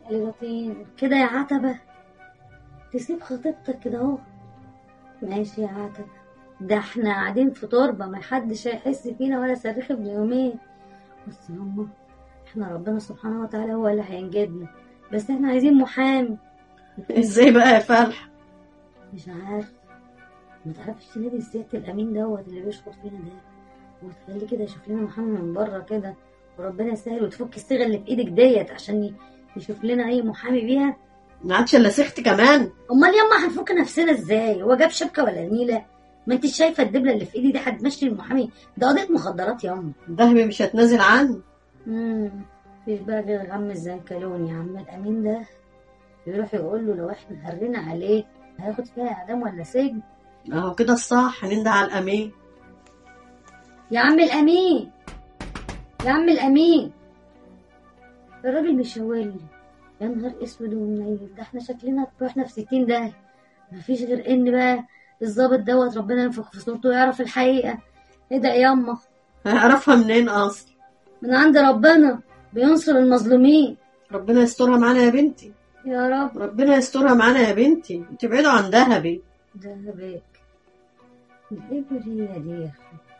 لطين كده يا عتبة، تسيب خطيبتك كده اهو؟ ماشي يا عتبة، ده احنا قاعدين في تربة ما حدش هيحس فينا ولا صريخ ابن يومين. بس ياما احنا ربنا سبحانه وتعالى هو اللي هينجدنا، بس احنا عايزين محامي. ازاي بقى يا فلح؟ مش عارف، ما تعرفش تنادي سيادة الأمين دوت اللي بيشخط فينا ده، وتخليه كده يشوف لنا محامي من بره كده، وربنا يسهل وتفك الصيغة اللي في ايدك ديت عشان يشوف لنا أي محامي بيها. ما عادش الا سخت كمان. امال ياما هنفك نفسنا ازاي؟ هو جاب شبكه ولا نيله؟ ما انت شايفه الدبله اللي في ايدي دي هتمشي المحامي؟ ده قضيه مخدرات ياما. دهبي مش هتنازل عنه. مفيش بقى غير عم الزنكلون يا عم الامين ده، يروح يقول له لو احنا هرينا عليه هياخد فيها اعدام ولا سجن. اهو كده الصح، هننده على الامين. يا عم الامين، يا عم الامين، الراجل بيشاورلي. يا نهار اسود ومنيل، ده احنا شكلنا رحنا في 60 ده. مفيش غير ان بقى الظابط دوت ربنا ينفخ في صورته ويعرف الحقيقه. ايه ده ياما؟ هيعرفها منين اصلا؟ من عند ربنا، بينصر المظلومين. ربنا يسترها معانا يا بنتي. يا رب. ربنا يسترها معانا يا بنتي، انت بعيدوا عن دهبي. دهبك الإبرية دي يا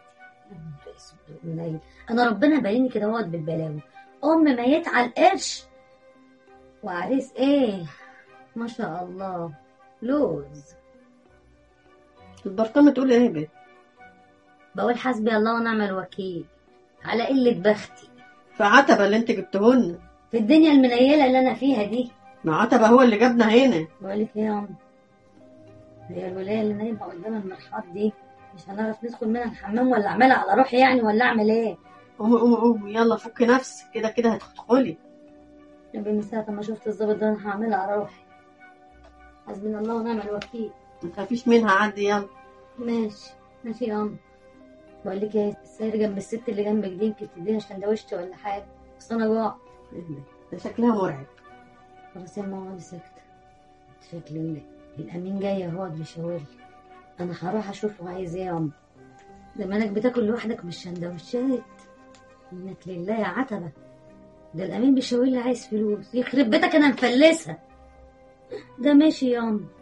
اخي. انا ربنا باليني كده اهوت بالبلاوي، ميت على القرش وعريس ايه ما شاء الله لوز. البرطمة تقول ايه بيه؟ بقول حسبي الله ونعم الوكيل على قلة بختي في عتبة اللي انت جبتهن في الدنيا المنيلة اللي انا فيها دي. ما عتبة هو اللي جابنا هنا. بقولك ايه يا عم، هي الولاية اللي نايمة قدام المرحاض دي مش هنعرف ندخل منها الحمام، ولا اعملها على روحي يعني، ولا اعمل ايه؟ قومي قومي قومي يلا فكي نفسك، كده كده هتدخلي. يبقى من ساعة ما شفت الظابط ده انا هعملها على روحي. حسبنا الله ونعم الوكيل. ما تخافيش منها، عدي يلا. ماشي ماشي يا عم. بقول لك ايه، السير جنب الست اللي جنبك دي يمكن تدينا سندوتش ولا حاجة، بس انا جوع. ده شكلها مرعب. خلاص يا ماما انا ساكتة. شكلي الامين جاي اهو بيشاورلي، انا هروح اشوفه عايز ايه يا عم. زمانك بتاكل لوحدك مش سندوتشات. منك لله يا عتبة، ده الامين بيشاور لي عايز فلوس، يخرب بيتك انا مفلسها. ده ماشي يا عم.